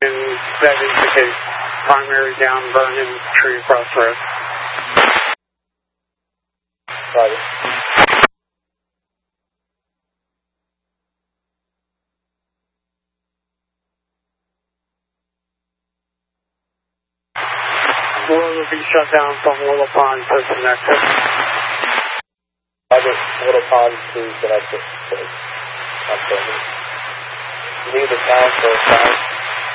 And that indicates primary down, burning tree across the road. Roger. Road will be shut down from Willow Pond to the nexus. Roger. Willow Pond to the nexus. You need the sound for a sound.